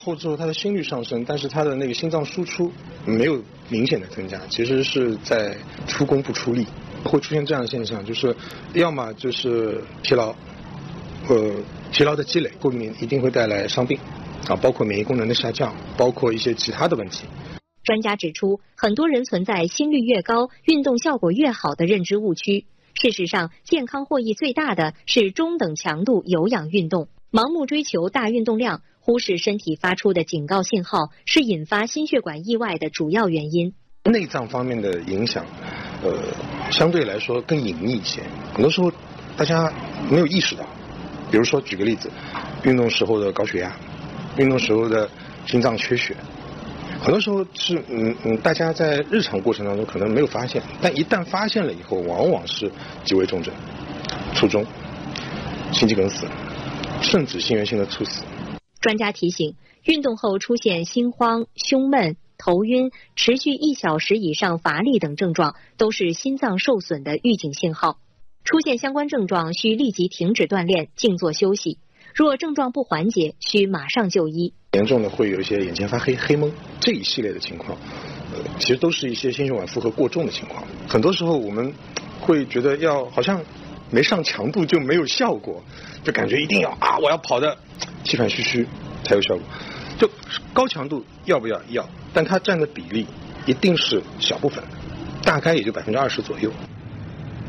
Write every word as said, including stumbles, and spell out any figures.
后之后他的心率上升，但是他的那个心脏输出没有明显的增加，其实是在出功不出力，会出现这样的现象，就是要么就是疲劳，呃，疲劳的积累，后面一定会带来伤病，啊，包括免疫功能的下降，包括一些其他的问题。 专家指出，很多人存在心率越高，运动效果越好的认知误区。事实上，健康获益最大的是中等强度有氧运动。盲目追求大运动量，忽视身体发出的警告信号，是引发心血管意外的主要原因。 内脏方面的影响，呃，相对来说更隐秘一些，很多时候大家没有意识到。比如说，举个例子，运动时候的高血压，运动时候的心脏缺血。很多时候是嗯嗯，大家在日常过程当中可能没有发现，但一旦发现了以后，往往是极为重症、卒中、心肌梗死，甚至心源性的猝死。 专家提醒，运动后出现心慌、胸闷、头晕、持续一小时以上乏力等症状，都是心脏受损的预警信号。出现相关症状，需立即停止锻炼，静坐休息。若症状不缓解，需马上就医。 严重的会有一些眼前发黑、黑蒙这一系列的情况，呃，其实都是一些心血管负荷过重的情况。很多时候我们会觉得要好像没上强度就没有效果，就感觉一定要啊，我要跑得气喘吁吁才有效果。就高强度要不要要，但它占的比例一定是小部分，大概也就百分之二十左右。